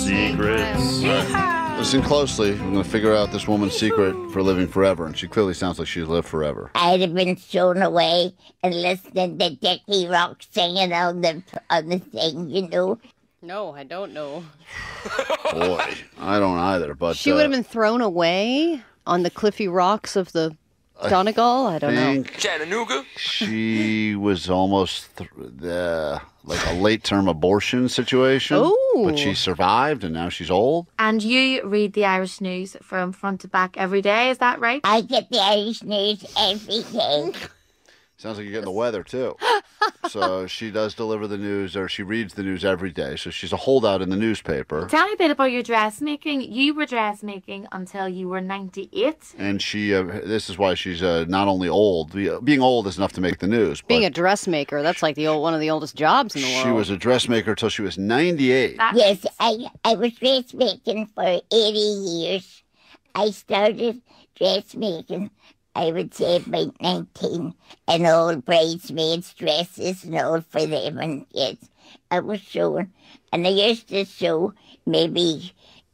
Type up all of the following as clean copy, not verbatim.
secrets. Listen closely. We're going to figure out this woman's secret for living forever, and she clearly sounds like she's lived forever. I'd have been thrown away and listening to Dickie Rock singing on the thing, you know. No, I don't know. Boy, I don't either, but... She would have been thrown away on the cliffy rocks of the Donegal? I don't know. Chattanooga? She was almost like a late-term abortion situation. Oh. But she survived, and now she's old. And you read the Irish news from front to back every day, is that right? I get the Irish news every day. Sounds like you're getting the weather, too. So she does deliver the news, or she reads the news every day. So she's a holdout in the newspaper. Tell me a bit about your dressmaking. You were dressmaking until you were 98. And she, this is why she's not only old. Being old is enough to make the news. Being a dressmaker, that's like one of the oldest jobs in the world. She was a dressmaker until she was 98. Yes, I was dressmaking for 80 years. I started dressmaking, I would say, about 19, and old bridesmaids' dresses and all for them, and yes, I was sewing. And I used to sew maybe...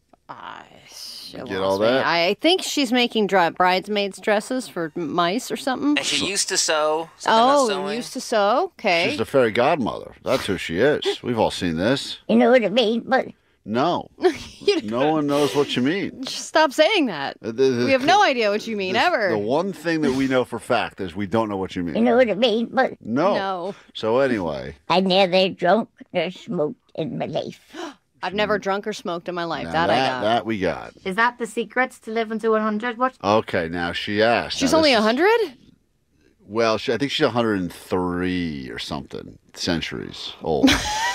Get all that? I think she's making bridesmaids' dresses for mice or something. And she used to sew. Used to sew? Okay. She's the fairy godmother. That's who she is. We've all seen this. You know what I mean? But no. No one knows what you mean. Just stop saying that. We have no idea what you mean, ever. The one thing that we know for fact is we don't know what you mean. you know what I mean? But No. So anyway. I never drunk nor smoked in my life. I've never drunk or smoked in my life. Now That I got. That we got. Is that the secrets to living to 100? What? Okay, now she asked. She's Now, only this is- 100? Well, I think she's 103 or something centuries old.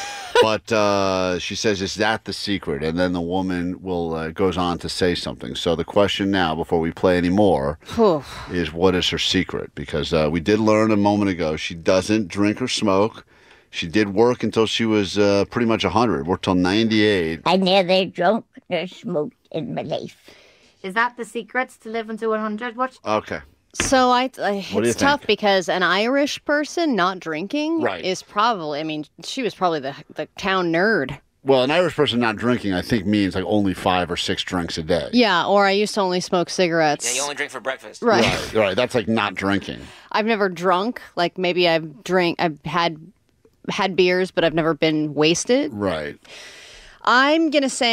But she says, is that the secret? And then the woman goes on to say something. So the question now, before we play any more, is what is her secret? Because we did learn a moment ago she doesn't drink or smoke. She did work until she was pretty much 100, worked till 98. I never drunk nor smoked in my life. Is that the secrets to living to 100? What? Okay. So do you it's tough think? because an Irish person not drinking Right. is probably, I mean, she was probably the town nerd. Well, an Irish person not drinking, I think, means like only 5 or 6 drinks a day. Yeah, or I used to only smoke cigarettes. Yeah, you only drink for breakfast. Right. Right. That's like not drinking. I've never drunk. Like maybe I've had beers, but I've never been wasted. Right. I'm going to say